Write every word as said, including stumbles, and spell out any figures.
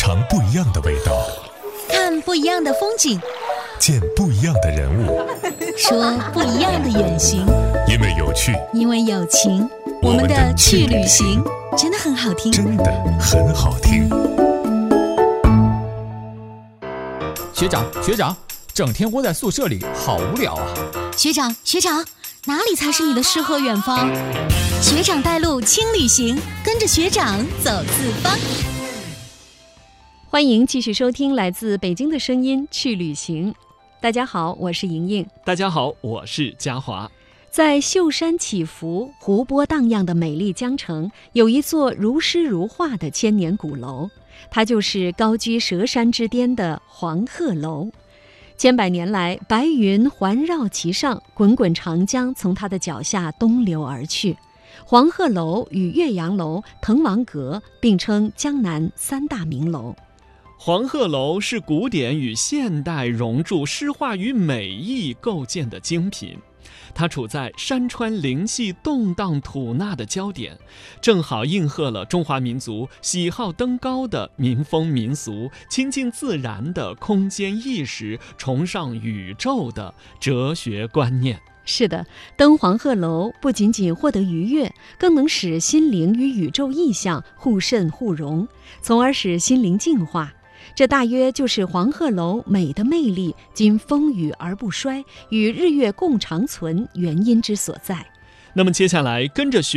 尝不一样的味道， 看不一样的风景， 见不一样的人物， 说不一样的远行。 因为有趣， 因为有情，我们的去旅行真的很好听， 真的很好听。 学长，学长，整天窝在宿舍里，好无聊啊！ 学长，学长，哪里才是你的诗和远方？学长带路轻旅行，跟着学长走四方。 欢迎继续收听来自北京的声音去旅行。大家好，我是莹莹。 大家好，我是嘉华。 在秀山起伏、湖泊荡漾的美丽江城，有一座如诗如画的千年古楼，它就是高居佘山之巅的黄鹤楼。千百年来，白云环绕其上，滚滚长江从它的脚下东流而去。黄鹤楼与岳阳楼、滕王阁并称江南三大名楼。 黄鹤楼是古典与现代融铸诗画与美意构建的精品，它处在山川灵气动荡吐纳的焦点，正好应和了中华民族喜好登高的民风民俗、亲近自然的空间意识、崇尚宇宙的哲学观念。 是的，登黄鹤楼不仅仅获得愉悦，更能使心灵与宇宙意象互渗互融，从而使心灵净化。这大约就是黄鹤楼美的魅力，经风雨而不衰，与日月共长存原因之所在。 那么接下来跟着学